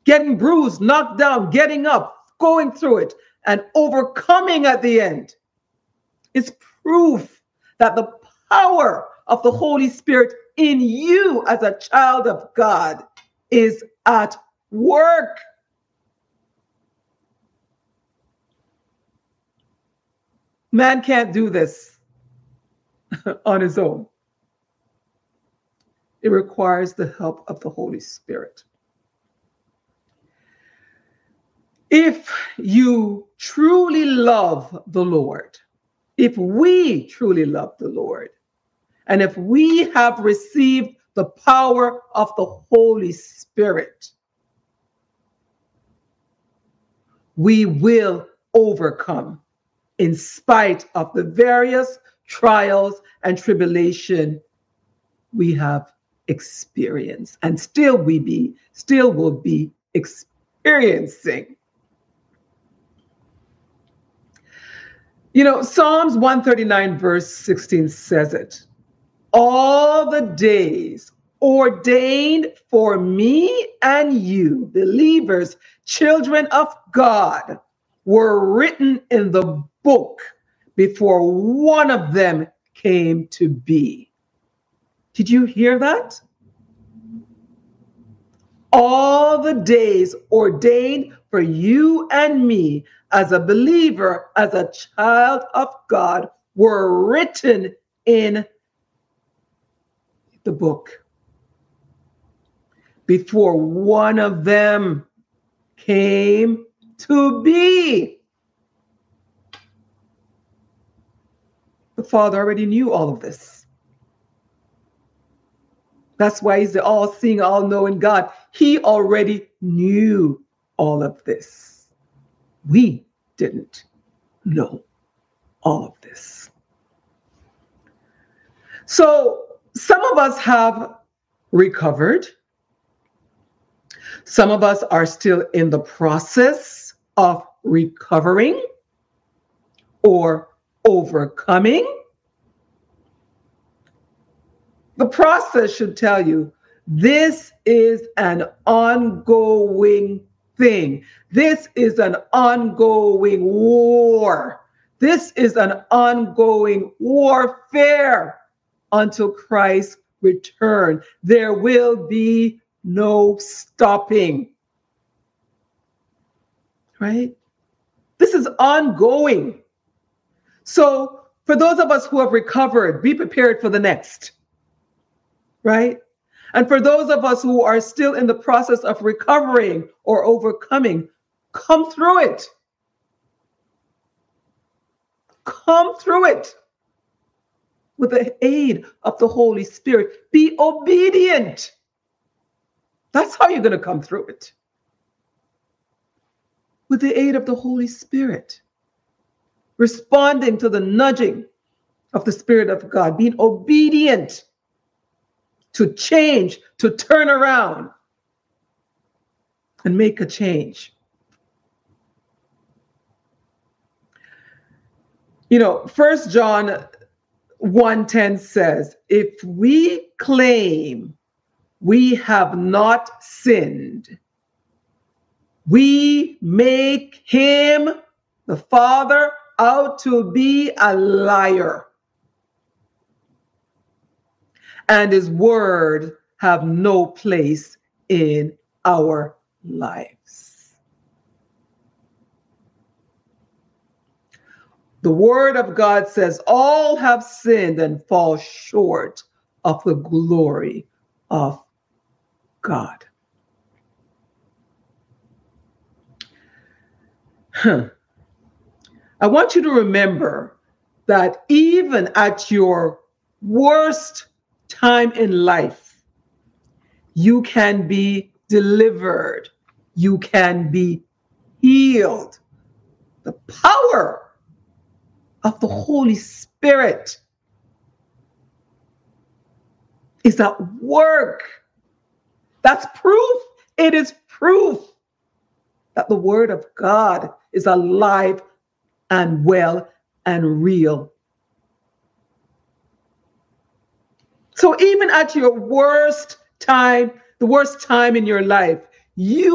getting bruised, knocked down, getting up, going through it, and overcoming at the end is proof that the power of the Holy Spirit in you as a child of God is at work. Man can't do this on his own. It requires the help of the Holy Spirit. If you truly love the Lord, if we truly love the Lord, and if we have received the power of the Holy Spirit, we will overcome in spite of the various trials and tribulation we have experienced and still will be experiencing. You know, Psalms 139 verse 16 says it. All the days ordained for me and you, believers, children of God, were written in the book before one of them came to be. Did you hear that? All the days ordained for you and me as a believer, as a child of God, were written in the book before one of them came to be. The Father already knew all of this. That's why he's the all-seeing, all-knowing God. He already knew all of this. We didn't know all of this. So some of us have recovered. Some of us are still in the process of recovering or overcoming. The process should tell you this is an ongoing thing. This is an ongoing war. This is an ongoing warfare until Christ's return. There will be no stopping. Right? This is ongoing. So for those of us who have recovered, be prepared for the next. Right? And for those of us who are still in the process of recovering or overcoming, come through it. Come through it with the aid of the Holy Spirit. Be obedient. That's how you're going to come through it. With the aid of the Holy Spirit. Responding to the nudging of the Spirit of God. Being obedient to change, to turn around and make a change. You know, 1 John 1:10 says, if we claim we have not sinned, we make him, the Father, out to be a liar. And his word have no place in our lives. The word of God says all have sinned and fall short of the glory of God. I want you to remember that even at your worst time in life, you can be delivered. You can be healed. The power of the Holy Spirit is at work. That's proof. It is proof that the Word of God is alive and well and real. So even at your worst time, the worst time in your life, you